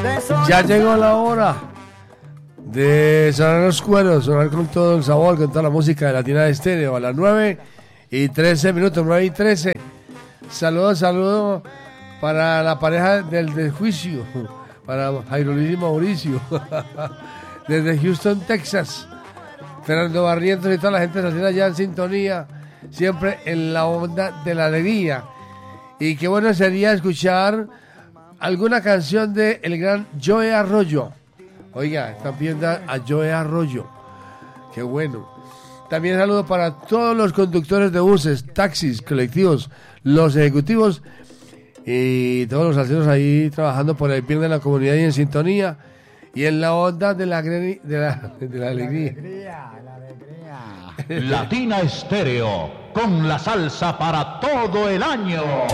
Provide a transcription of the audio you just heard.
Ya llegó la hora de sonar los cueros, sonar con todo el sabor, con toda la música de Latina Estéreo a las 9:13, 9:13. Saludos para la pareja del juicio, para Jairo Luis y Mauricio, desde Houston, Texas. Fernando Barrientos y toda la gente de allá en sintonía, siempre en la onda de la alegría. Y qué bueno sería escuchar alguna canción de el gran Joe Arroyo. Oiga, están pidiendo a Joe Arroyo. Qué bueno. También saludo para todos los conductores de buses, taxis, colectivos, los ejecutivos y todos los salseros ahí trabajando por el bien de la comunidad y en sintonía y en la onda de la alegría. La alegría. Latina Estéreo, con la salsa para todo el año.